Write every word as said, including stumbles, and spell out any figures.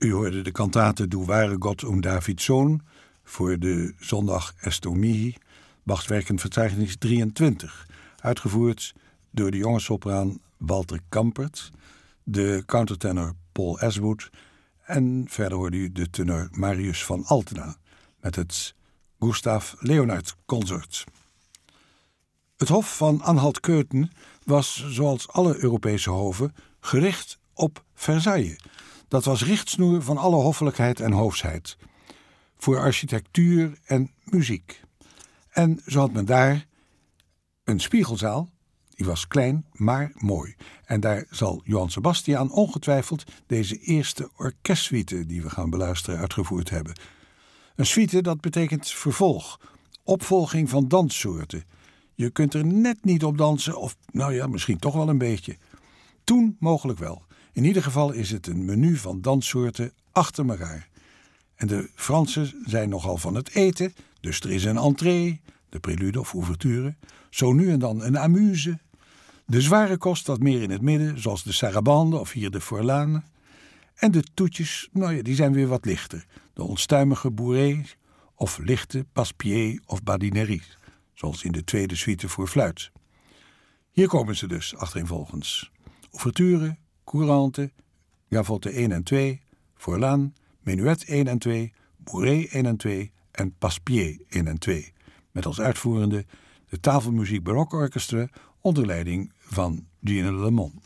U hoorde de kantate Du wahre Gott und Davids Zoon voor de zondag Estomihi, Bachs werkenverzeichnis drieëntwintig, uitgevoerd door de jonge sopraan Walter Kampert, de countertenor Paul Aswood en verder hoorde u de tenor Marius van Altena met het Gustav Leonard Consort. Het hof van Anhalt-Köthen was, zoals alle Europese hoven, gericht op Versailles. Dat was richtsnoer van alle hoffelijkheid en hoofsheid, voor architectuur en muziek. En zo had men daar een spiegelzaal, die was klein, maar mooi. En daar zal Johann Sebastian ongetwijfeld deze eerste orkestsuite die we gaan beluisteren uitgevoerd hebben. Een suite, dat betekent vervolg, opvolging van danssoorten. Je kunt er net niet op dansen, of nou ja, misschien toch wel een beetje. Toen mogelijk wel. In ieder geval is het een menu van danssoorten achter elkaar. En de Fransen zijn nogal van het eten, dus er is een entrée, de prelude of ouverture, zo nu en dan een amuse. De zware kost wat meer in het midden, zoals de sarabande of hier de forlane. En de toetjes, nou ja, die zijn weer wat lichter. De onstuimige bourrée of lichte passepied of badineries, zoals in de tweede suite voor fluit. Hier komen ze dus, achtereenvolgens. Ouverture, courante, gavotte één en twee, forlane, menuet één en twee, bourrée één en twee en passepied één en twee. Met als uitvoerende de Tafelmuziek Baroque Orchestra onder leiding van Gino Lemon.